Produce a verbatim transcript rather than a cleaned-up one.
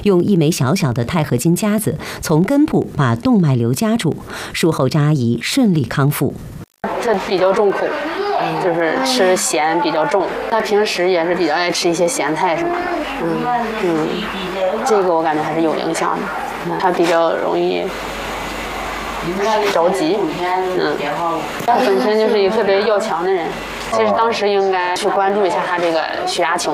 用一枚小小的钛合金夹子从根部把动脉瘤夹住，术后张阿姨顺利康复。 他比较重口，就是吃咸比较重。他平时也是比较爱吃一些咸菜什么的。嗯嗯，这个我感觉还是有影响的。他比较容易着急。嗯，他本身就是一个特别要强的人。其实当时应该去关注一下他这个血压情况。